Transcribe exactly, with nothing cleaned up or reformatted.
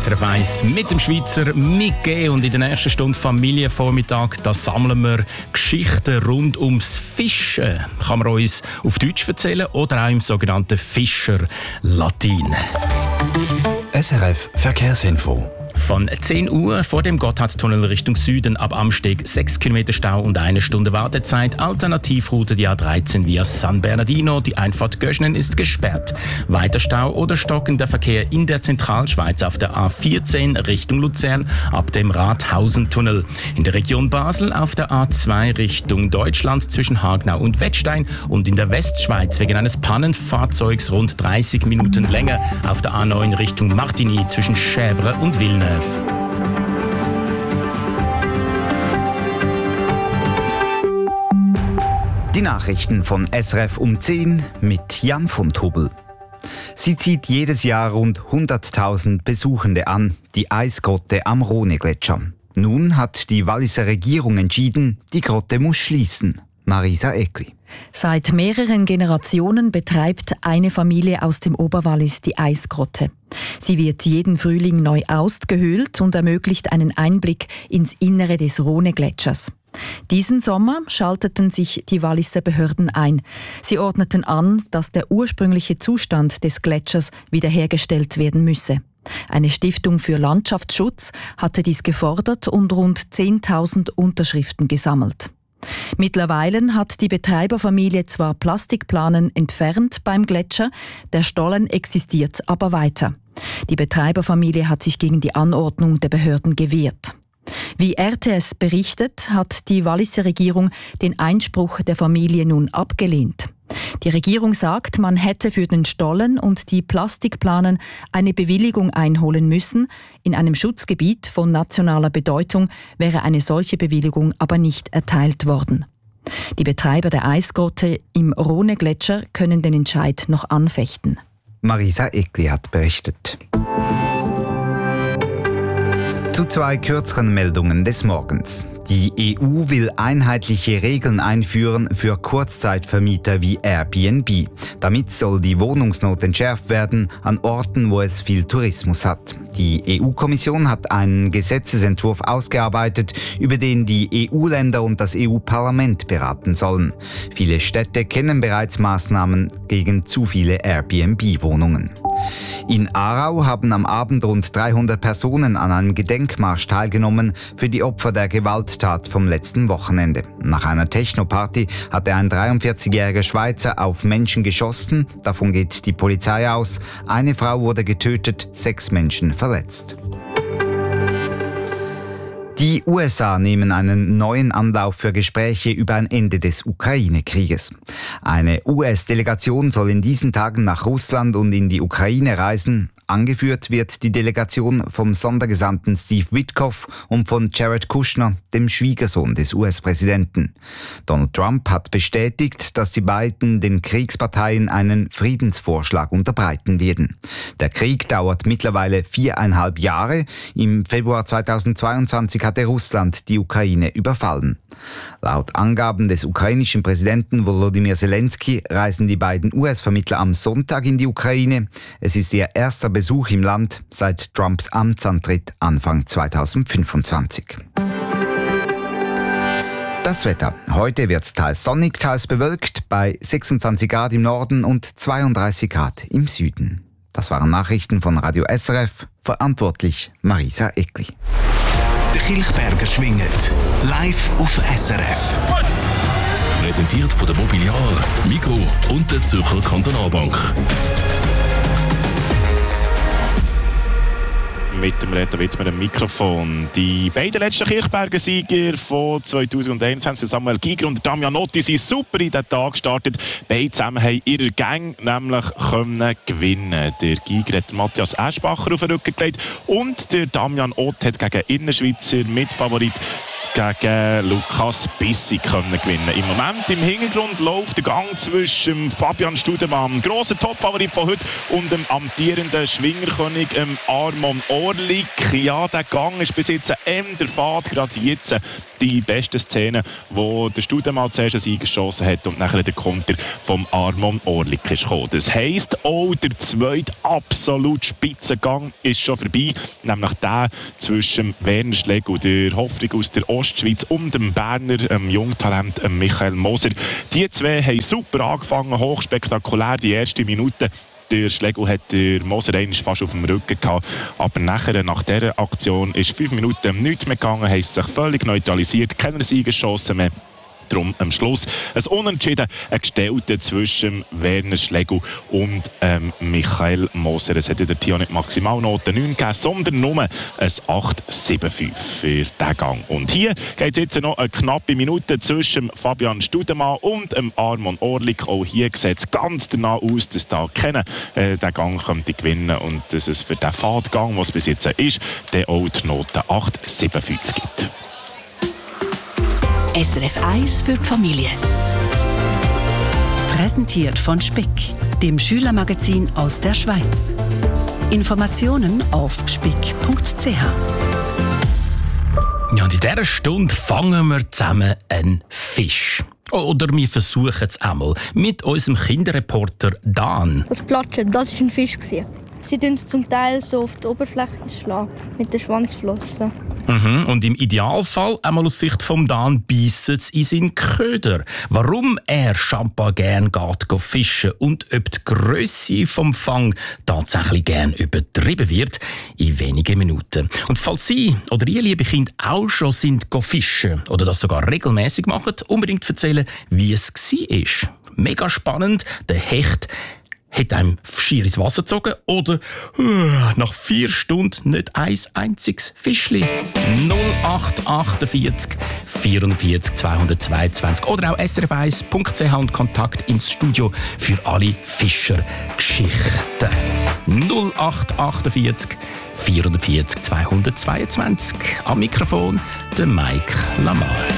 S R F eins mit dem Schweizer Mickey und in der nächsten Stunde Familienvormittag, da sammeln wir Geschichten rund ums Fischen. Kann man uns auf Deutsch erzählen oder auch im sogenannten Fischer-Latin. S R F Verkehrsinfo. Von zehn Uhr vor dem Gotthardtunnel Richtung Süden ab Amsteg sechs Kilometer Stau und eine Stunde Wartezeit. Alternativroute die A dreizehn via San Bernardino. Die Einfahrt Göschnen ist gesperrt. Weiter Stau oder stockender Verkehr in der Zentralschweiz auf der A vierzehn Richtung Luzern ab dem Rathausentunnel. In der Region Basel auf der A zwei Richtung Deutschland zwischen Hagnau und Wettstein und in der Westschweiz wegen eines Pannenfahrzeugs rund dreißig Minuten länger auf der A neun Richtung Martigny zwischen Schäbre und Villeneuve. Die Nachrichten von S R F um zehn mit Jan von Tobel. Sie zieht jedes Jahr rund hunderttausend Besuchende an, die Eisgrotte am Rhone-Gletscher. Nun hat die Walliser Regierung entschieden, die Grotte muss schließen. Marisa Eckli. Seit mehreren Generationen betreibt eine Familie aus dem Oberwallis die Eisgrotte. Sie wird jeden Frühling neu ausgehöhlt und ermöglicht einen Einblick ins Innere des Rhone-Gletschers. Diesen Sommer schalteten sich die Walliser Behörden ein. Sie ordneten an, dass der ursprüngliche Zustand des Gletschers wiederhergestellt werden müsse. Eine Stiftung für Landschaftsschutz hatte dies gefordert und rund zehntausend Unterschriften gesammelt. Mittlerweile hat die Betreiberfamilie zwar Plastikplanen entfernt beim Gletscher, der Stollen existiert aber weiter. Die Betreiberfamilie hat sich gegen die Anordnung der Behörden gewehrt. Wie R T S berichtet, hat die Walliser Regierung den Einspruch der Familie nun abgelehnt. Die Regierung sagt, man hätte für den Stollen und die Plastikplanen eine Bewilligung einholen müssen. In einem Schutzgebiet von nationaler Bedeutung wäre eine solche Bewilligung aber nicht erteilt worden. Die Betreiber der Eisgrotte im Rhone-Gletscher können den Entscheid noch anfechten. Marisa Eckli hat berichtet. Zu zwei kürzeren Meldungen des Morgens. Die E U will einheitliche Regeln einführen für Kurzzeitvermieter wie Airbnb. Damit soll die Wohnungsnot entschärft werden an Orten, wo es viel Tourismus hat. Die E U-Kommission hat einen Gesetzesentwurf ausgearbeitet, über den die E U-Länder und das E U-Parlament beraten sollen. Viele Städte kennen bereits Maßnahmen gegen zu viele Airbnb-Wohnungen. In Aarau haben am Abend rund dreihundert Personen an einem Gedenkmarsch teilgenommen für die Opfer der Gewalttat vom letzten Wochenende. Nach einer Techno-Party hatte ein dreiundvierzigjähriger Schweizer auf Menschen geschossen. Davon geht die Polizei aus. Eine Frau wurde getötet, sechs Menschen verletzt. Die U S A nehmen einen neuen Anlauf für Gespräche über ein Ende des Ukraine-Krieges. Eine U S-Delegation soll in diesen Tagen nach Russland und in die Ukraine reisen. Angeführt wird die Delegation vom Sondergesandten Steve Witkoff und von Jared Kushner, dem Schwiegersohn des U S-Präsidenten. Donald Trump hat bestätigt, dass die beiden den Kriegsparteien einen Friedensvorschlag unterbreiten werden. Der Krieg dauert mittlerweile viereinhalb Jahre. Im Februar zweitausendzweiundzwanzig hatte Russland die Ukraine überfallen. Laut Angaben des ukrainischen Präsidenten Volodymyr Zelensky reisen die beiden U S-Vermittler am Sonntag in die Ukraine. Es ist ihr erster Besuch im Land seit Trumps Amtsantritt Anfang zweitausendfünfundzwanzig. Das Wetter. Heute wird es teils sonnig, teils bewölkt, bei sechsundzwanzig Grad im Norden und zweiunddreißig Grad im Süden. Das waren Nachrichten von Radio S R F, verantwortlich Marisa Eckli. Der Kilchberger schwingt live auf S R F. Präsentiert von der Mobiliar, Migros und der Zürcher Kantonalbank. Mit dem Reto Wittmer am Mikrofon. Die beiden letzten Kirchberger Sieger von zweitausendeinundzwanzig, Samuel Giger und Damian Otti, sind super in den Tag gestartet. Beide zusammen haben ihre Gang nämlich können gewinnen. Der Giger hat Matthias Eschbacher auf den Rücken gelegt und der Damian Ott hat gegen Innerschweizer Mitfavorit gegen Lukas Bissig können gewinnen. Im Moment im Hintergrund läuft der Gang zwischen Fabian Studemann, grosser Topfavorit von heute, und dem amtierenden Schwingerkönig Armon Orlik. Ja, der Gang ist bis jetzt ein der Fahrt, gerade jetzt die beste Szene, wo der Studemann zuerst einen Sieg geschossen hat und nachher der Konter vom Armon Orlik ist gekommen. Das heisst, auch der zweite absolut Spitzengang ist schon vorbei, nämlich der zwischen Werner Schlegel, der Hoffnung aus der Ostschweiz, und dem Berner ähm, Jungtalent ähm, Michael Moser. Die zwei haben super angefangen, hochspektakulär die erste Minute. Der Schlegel hat der Moser fast auf dem Rücken gehabt. Aber nachher, nach dieser Aktion ist fünf Minuten nichts mehr gegangen, haben sich völlig neutralisiert, keine Siegeschancen mehr. Darum am Schluss ein Unentschieden, ein Gestellte zwischen Werner Schlegel und ähm, Michael Moser. Es hat in der Tio nicht Maximalnote neun gegeben, sondern nur ein acht sieben fünf für diesen Gang. Und hier geht es jetzt noch eine knappe Minute zwischen Fabian Studemann und ähm, Armon Orlik. Auch hier sieht es ganz danach aus, dass da keiner äh, den Gang könnte gewinnen und dass es für den Fahrtgang, was es bis jetzt ist, dann auch die Note acht sieben fünf gibt. S R F eins für die Familie. Präsentiert von Spick, dem Schülermagazin aus der Schweiz. Informationen auf spick punkt c h. Ja, und in dieser Stunde fangen wir zusammen einen Fisch. Oder wir versuchen es einmal mit unserem Kinderreporter Dan. Das Platschen, das war ein Fisch. Sie tun zum Teil so auf die Oberfläche schlagen, mit der Schwanzflosse. Mhm. Und im Idealfall, einmal aus Sicht vom Dan, beissen sie in seinen Köder. Warum er Champa gern geht go fischen und ob die Grösse vom Fang tatsächlich gern übertrieben wird, in wenigen Minuten. Und falls Sie oder ihr, liebe Kinder, auch schon sind go fischen oder das sogar regelmäßig machen, unbedingt erzählen, wie es war. Mega spannend, der Hecht hat einem schier ins Wasser gezogen oder uh, nach vier Stunden nicht ein einziges Fischli. null acht vier acht vierundvierzig zweihundertzweiundzwanzig oder auch s r f eins punkt c h und Kontakt ins Studio für alle Fischergeschichten. null acht vier acht vierundvierzig zweihundertzweiundzwanzig. Am Mikrofon der Mike Lamar.